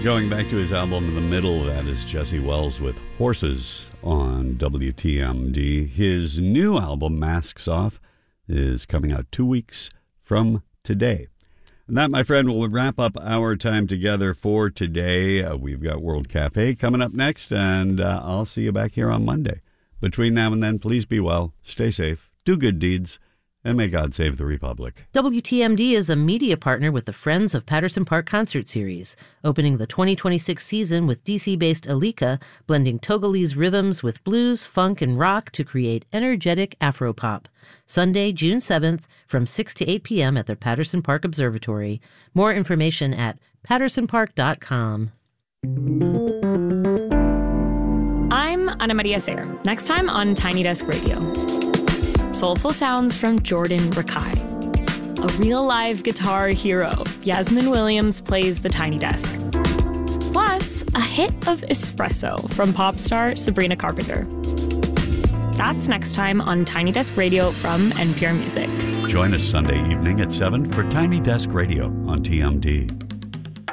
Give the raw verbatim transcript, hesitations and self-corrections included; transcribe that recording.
Going back to his album in the middle, that is Jesse Wells with Horses on W T M D. His new album, Masks Off, is coming out two weeks from today. And that, my friend, will wrap up our time together for today. Uh, we've got World Cafe coming up next, and uh, I'll see you back here on Monday. Between now and then, please be well, stay safe, do good deeds, and may God save the Republic. W T M D is a media partner with the Friends of Patterson Park concert series, opening the twenty twenty-six season with D C-based Alika, blending Togolese rhythms with blues, funk, and rock to create energetic Afropop. Sunday, June seventh, from six to eight p.m. at the Patterson Park Observatory. More information at patterson park dot com. I'm Ana Maria Sayre. Next time on Tiny Desk Radio. Soulful sounds from Jordan Rakai. A real live guitar hero, Yasmin Williams plays the Tiny Desk. Plus, a hit of espresso from pop star Sabrina Carpenter. That's next time on Tiny Desk Radio from N P R Music. Join us Sunday evening at seven for Tiny Desk Radio on T M D.